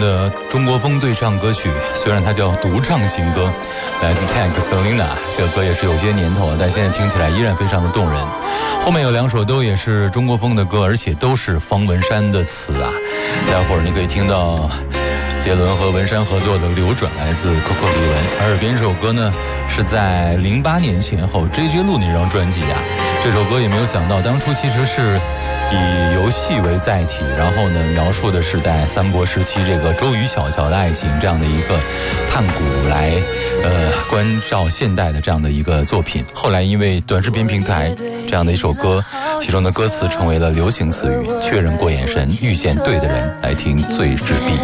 的中国风对唱歌曲，虽然它叫独唱情歌，来自 Tank Selina， 这个歌也是有些年头了，但现在听起来依然非常的动人。后面有2首都也是中国风的歌，而且都是方文山的词啊。待会儿你可以听到杰伦和文山合作的《流转》，来自 Coco 李玟。而耳边这首歌呢，是在08年前后 JJ 录那张专辑啊。这首歌也没有想到，当初其实是以游戏为载体，然后呢，描述的是在三国时期这个周瑜小乔的爱情这样的一个探古来关照现代的这样的一个作品。后来因为短视频平台这样的一首歌，其中的歌词成为了流行词语，确认过眼神，遇见对的人，来听最治病。